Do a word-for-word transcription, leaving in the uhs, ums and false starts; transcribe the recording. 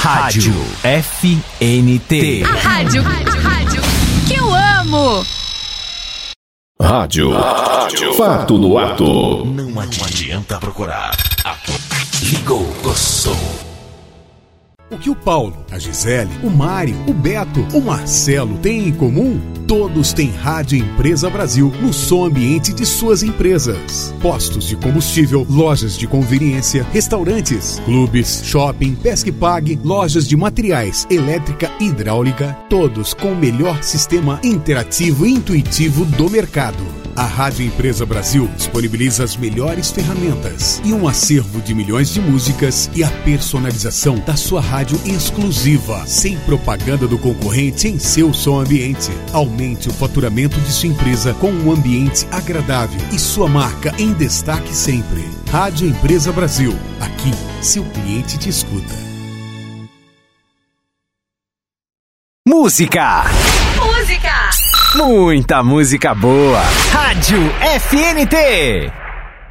Rádio F N T. A rádio, rádio, rádio que eu amo. Rádio. Rádio. Fato no ato. Não adianta procurar. Ligou, gostou. O que o Paulo, a Gisele, o Mário, o Beto, o Marcelo têm em comum? Todos têm Rádio Empresa Brasil no som ambiente de suas empresas. Postos de combustível, lojas de conveniência, restaurantes, clubes, shopping, pesca e pague, lojas de materiais, elétrica e hidráulica, todos com o melhor sistema interativo e intuitivo do mercado. A Rádio Empresa Brasil disponibiliza as melhores ferramentas e um acervo de milhões de músicas e a personalização da sua rádio exclusiva, sem propaganda do concorrente em seu som ambiente. Aumente o faturamento de sua empresa com um ambiente agradável e sua marca em destaque sempre. Rádio Empresa Brasil. Aqui, seu cliente te escuta. Música! Música! Muita música boa! Rádio F N T!